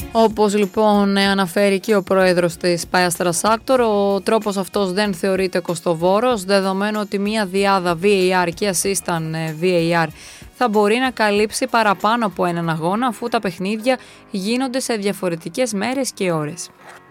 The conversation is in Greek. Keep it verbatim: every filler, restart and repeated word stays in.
Όπως λοιπόν αναφέρει και ο πρόεδρος της Payas Transaction, ο τρόπος αυτός δεν θεωρείται κοστοβόρος, δεδομένου ότι μια διάδα βι έι αρ και assistant βι έι αρ θα μπορεί να καλύψει παραπάνω από έναν αγώνα, αφού τα παιχνίδια γίνονται σε διαφορετικές μέρες και ώρες.